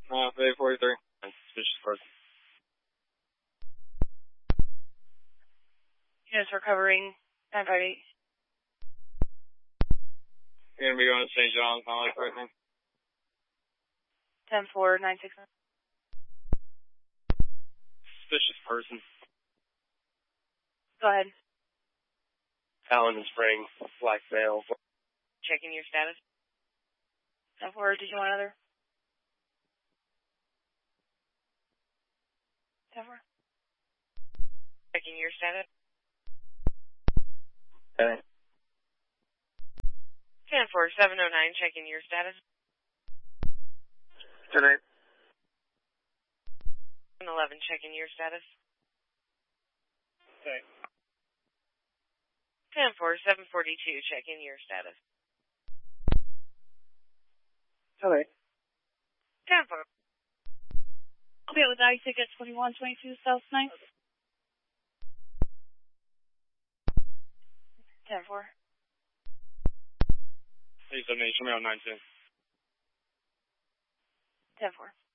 Bay 43. Suspicious person. Units recovering 958. You're going to be going to St. John's, my life right now. 10-4, 969. Suspicious person. Go ahead. Allen Springs, black male. Checking your status. 10-4, did you want another? 10-4. Checking your status. Okay. 10-4, 709, checking your status. 10-8. 11, checking your status. Okay. 10-4, 742, checking your status. 10-8. 10-4. Okay, with I ticket 2122 South 9th. 10-4. Hey, 7-8, show me on 9-10. 10-4.